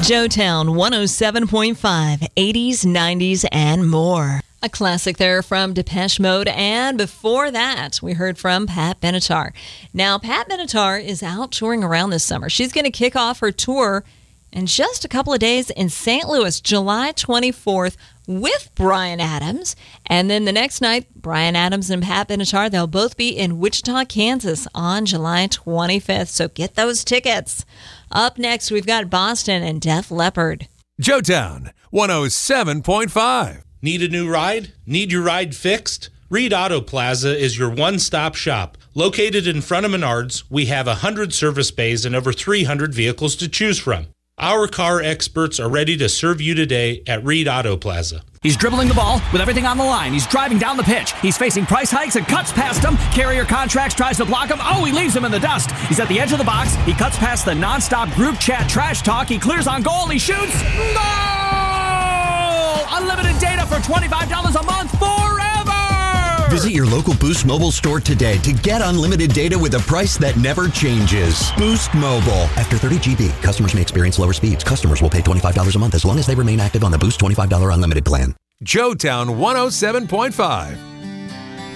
Joetown 107.5, 80s, 90s, and more. A classic there from Depeche Mode, and before that, we heard from Pat Benatar. Now, Pat Benatar is out touring around this summer. She's going to kick off her tour in just a couple of days in St. Louis, July 24th, with Bryan Adams. And then the next night, Bryan Adams and Pat Benatar, they'll both be in Wichita, Kansas on July 25th. So get those tickets. Up next, we've got Boston and Def Leppard. Joetown 107.5. Need a new ride? Need your ride fixed? Reed Auto Plaza is your one-stop shop. Located in front of Menards, we have 100 service bays and over 300 vehicles to choose from. Our car experts are ready to serve you today at Reed Auto Plaza. He's dribbling the ball with everything on the line. He's driving down the pitch. He's facing price hikes and cuts past him. Carrier Contracts tries to block him. Oh, he leaves him in the dust. He's at the edge of the box. He cuts past the nonstop group chat trash talk. He clears on goal. He shoots. Goal! Unlimited data for $25 a month forever! Visit your local Boost Mobile store today to get unlimited data with a price that never changes. Boost Mobile. After 30 GB, customers may experience lower speeds. Customers will pay $25 a month as long as they remain active on the Boost $25 unlimited plan. Joetown 107.5.